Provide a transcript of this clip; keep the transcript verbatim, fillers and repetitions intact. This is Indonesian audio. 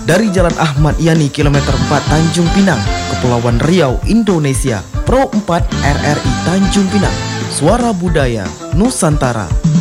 dari Jalan Ahmad Yani kilometer empat Tanjung Pinang, Kepulauan Riau, Indonesia. Pro empat R R I Tanjung Pinang, suara budaya Nusantara.